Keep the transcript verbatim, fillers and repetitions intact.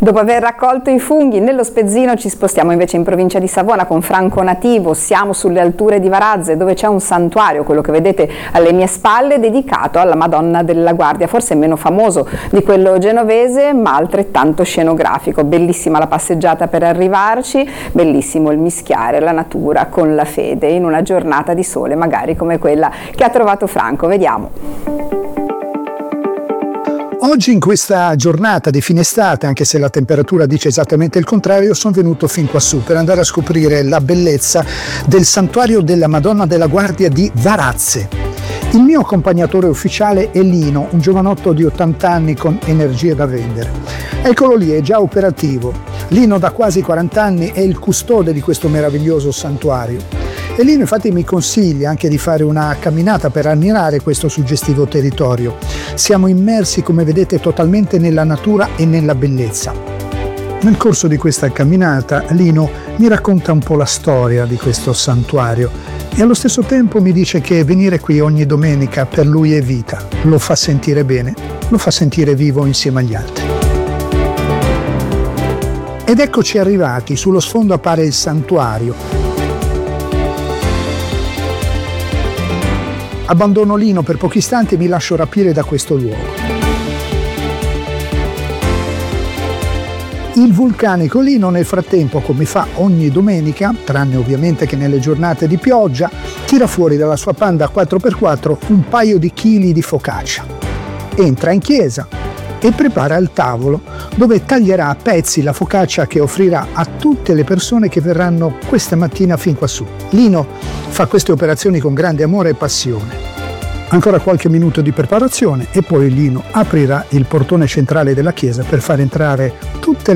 Dopo aver raccolto i funghi nello Spezzino ci spostiamo invece in provincia di Savona con Franco Nativo. Siamo sulle alture di Varazze, dove c'è un santuario, quello che vedete alle mie spalle, dedicato alla Madonna della Guardia, forse meno famoso di quello genovese ma altrettanto scenografico. Bellissima la passeggiata per arrivarci, bellissimo il mischiare la natura con la fede in una giornata di sole magari come quella che ha trovato Franco. Vediamo. Oggi in questa giornata di fine estate, anche se la temperatura dice esattamente il contrario, sono venuto fin quassù per andare a scoprire la bellezza del santuario della Madonna della Guardia di Varazze. Il mio accompagnatore ufficiale è Lino, un giovanotto di ottanta anni con energie da vendere. Eccolo lì, è già operativo. Lino da quasi quaranta anni è il custode di questo meraviglioso santuario. E Lino infatti mi consiglia anche di fare una camminata per ammirare questo suggestivo territorio. Siamo immersi, come vedete, totalmente nella natura e nella bellezza. Nel corso di questa camminata Lino mi racconta un po' la storia di questo santuario e allo stesso tempo mi dice che venire qui ogni domenica per lui è vita, lo fa sentire bene, lo fa sentire vivo insieme agli altri. Ed eccoci arrivati, sullo sfondo appare il santuario. Abbandono Lino per pochi istanti e mi lascio rapire da questo luogo. Il vulcanico Lino nel frattempo, come fa ogni domenica, tranne ovviamente che nelle giornate di pioggia, tira fuori dalla sua Panda quattro per quattro un paio di chili di focaccia. Entra in chiesa e prepara il tavolo dove taglierà a pezzi la focaccia che offrirà a tutte le persone che verranno questa mattina fin quassù. Lino fa queste operazioni con grande amore e passione. Ancora qualche minuto di preparazione e poi Lino aprirà il portone centrale della chiesa per far entrare tutte le